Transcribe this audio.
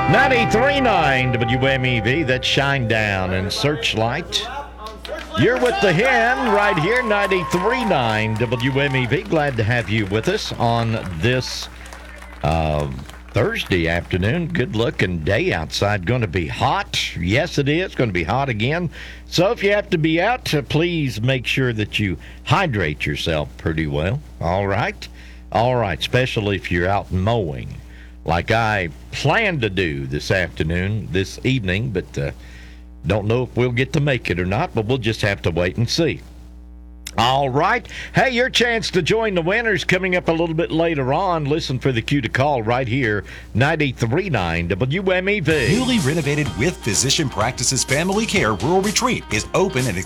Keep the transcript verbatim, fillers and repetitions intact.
ninety-three point nine W M E V, that's Shinedown and Searchlight. You're with the Hen right here, ninety-three point nine W M E V. Glad to have you with us on this uh, Thursday afternoon. Good-looking day outside. Going to be hot. Yes, it is. Going to be hot again. So if you have to be out, uh, please make sure that you hydrate yourself pretty well. All right? All right, especially if you're out mowing, like I plan to do this afternoon, this evening, but uh, don't know if we'll get to make it or not, but we'll just have to wait and see. All right. Hey, your chance to join the winners coming up a little bit later on. Listen for the cue to call right here, ninety-three point nine W M E V. Newly renovated With Physician Practices Family Care Rural Retreat is open and